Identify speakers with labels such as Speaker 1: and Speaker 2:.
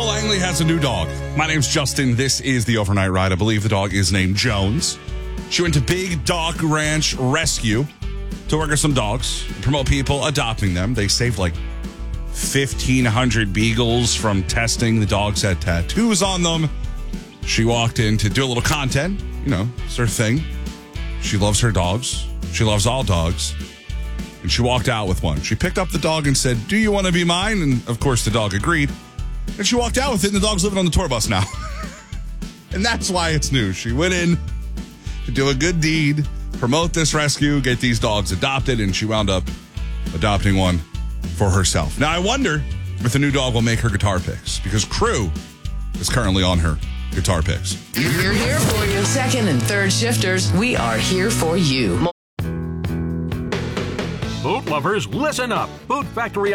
Speaker 1: Langley has a new dog. My name's Justin. This is the Overnight Ride. I believe the dog is named Jones. She went to Big Dog Ranch Rescue to work with some dogs, promote people adopting them. They saved like 1,500 beagles from testing. The dogs had tattoos on them. She walked in to do a little content. You know, it's her thing. She loves her dogs. She loves all dogs. And she walked out with one. She picked up the dog and said, "Do you want to be mine?" And of course the dog agreed. And she walked out with it, and the dog's living on the tour bus now. And that's why it's new. She went in to do a good deed, promote this rescue, get these dogs adopted, and she wound up adopting one for herself. Now, I wonder if the new dog will make her guitar picks, because Crew is currently on her guitar picks.
Speaker 2: We're here for you. Second and third shifters, we are here for you.
Speaker 3: Boot lovers, listen up. Boot Factory